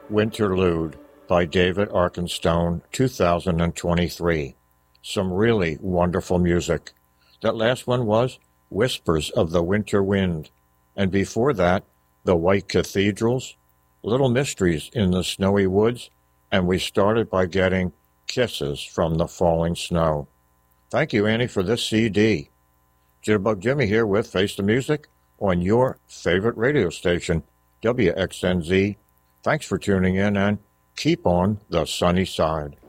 Winterlude by David Arkenstone, 2023. Some really wonderful music. That last one was Whispers of the Winter Wind. And before that, The White Cathedrals, Little Mysteries in the Snowy Woods, and we started by getting Kisses from the Falling Snow. Thank you, Annie, for this CD. Jitterbug Jimmy here with Face the Music on your favorite radio station, WXNZ. Thanks for tuning in and keep on the sunny side.